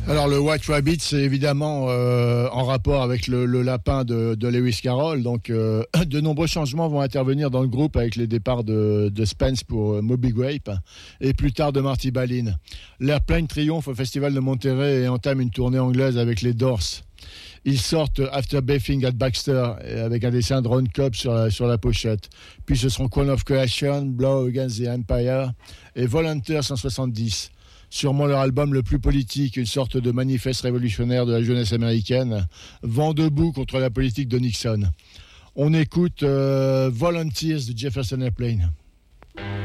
Alors le White Rabbit, c'est évidemment en rapport avec le lapin de Lewis Carroll. Donc de nombreux changements vont intervenir dans le groupe avec les départs de Spence pour Moby Grape et plus tard de Marty Balin. L'Airplane triomphe au Festival de Monterrey et entame une tournée anglaise avec les Doors. Ils sortent After Bathing at Baxter avec un dessin de Ron Cobb sur la pochette. Puis ce seront Crown of Creation, Blow Against the Empire et Volunteers en 70. Sûrement leur album le plus politique, une sorte de manifeste révolutionnaire de la jeunesse américaine, vent debout contre la politique de Nixon. On écoute Volunteers de Jefferson Airplane.